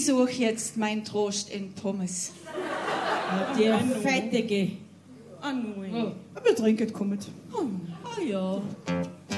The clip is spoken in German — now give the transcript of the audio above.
suche jetzt meinen Trost in Pommes. Die fettige. Ah, nein. Wir trinken, kommt. Ah, ja.